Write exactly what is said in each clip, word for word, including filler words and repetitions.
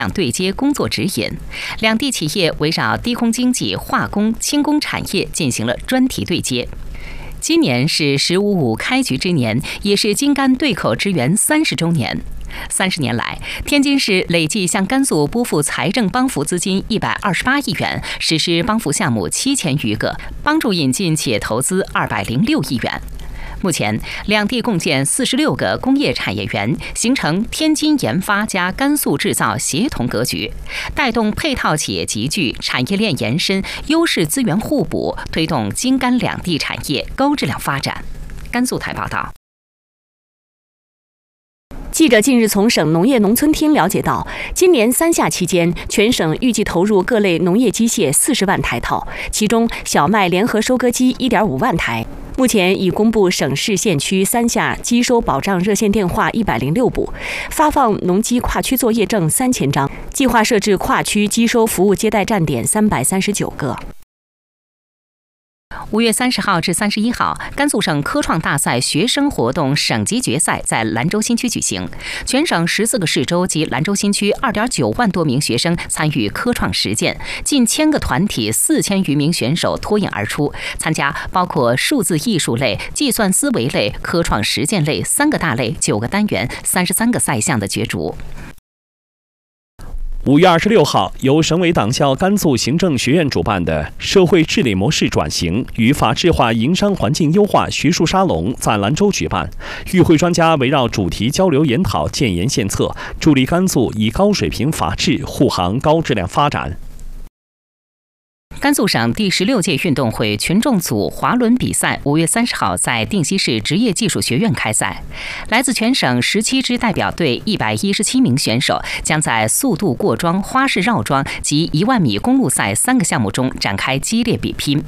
对接工作指引，两地企业围绕低空经济、化工、轻工产业进行了专题对接。今年是“十五五”开局之年，也是京甘对口支援三十周年。三十年来，天津市累计向甘肃拨付财政帮扶资金一百二十八亿元，实施帮扶项目七千余个，帮助引进企业投资二百零六亿元。目前，两地共建四十六个工业产业园，形成天津研发加甘肃制造协同格局，带动配套企业集聚、产业链延伸、优势资源互补，推动京甘两地产业高质量发展。甘肃台报道。 记者近日从省农业农村厅了解到，今年三夏期间，全省预计投入各类农业机械四十万台套，其中小麦联合收割机一点五万台。目前已公布省市县区三夏机收保障热线电话一百零六部，发放农机跨区作业证三千张，计划设置跨区机收服务接待站点三百三十九个。 五月三十号至三十一号，甘肃省科创大赛学生活动省级决赛在兰州新区举行。全省十四个市州及兰州新区二点九万多名学生参与科创实践，近千个团体、四千余名选手脱颖而出，参加包括数字艺术类、计算思维类、科创实践类三个大类、九个单元、三十三个赛项的角逐。 五月二十六号，由省委党校甘肃行政学院主办的社会治理模式转型与法治化营商环境优化学术沙龙在兰州举办。与会专家围绕主题交流研讨，建言献策，助力甘肃以高水平法治护航高质量发展。 甘肃省第十六届运动会群众组滑轮比赛五月三十号在定西市职业技术学院开赛，来自全省十七支代表队一百一十七名选手将在速度过桩、花式绕桩及一万米公路赛三个项目中展开激烈比拼。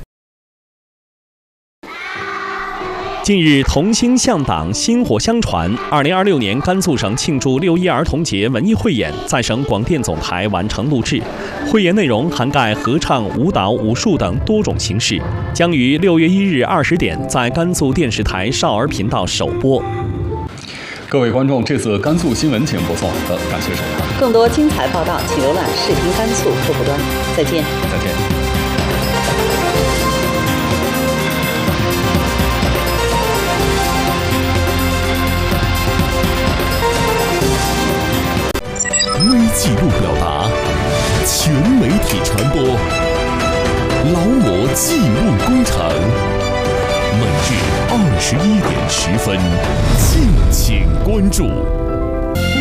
近日，同心向党，薪火相传。二零二六年甘肃省庆祝六一儿童节文艺汇演在省广电总台完成录制，汇演内容涵盖合唱、舞蹈、武术等多种形式，将于六月一日二十点在甘肃电视台少儿频道首播。 各位观众，这次甘肃新闻节目播送完了，感谢收看。 更多精彩报道，请浏览视听甘肃客户端。再见。 再见。 微记录表达，全媒体传播，劳模记录工程。每日二十一点十分，敬请关注。